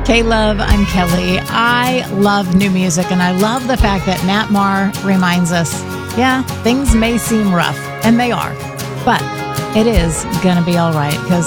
K-Love, I'm Kelly. I love new music, and I love the fact that Matt Maher reminds us, yeah, things may seem rough, and they are, but it is going to be all right, because